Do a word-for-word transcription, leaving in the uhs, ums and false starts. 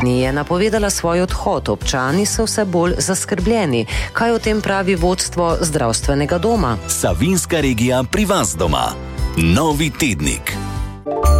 je napovedala svoj odhod, občani so vse bolj zaskrbljeni. Kaj o tem pravi vodstvo zdravstvenega doma? Savinjska regija pri vas doma. Novi tednik.